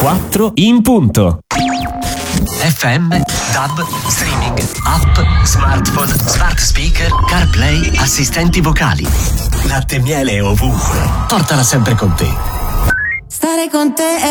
4 in punto. FM, DAB, streaming, app, smartphone, smart speaker, CarPlay, assistenti vocali. Latte e miele ovunque. Portala sempre con te. Stare con te è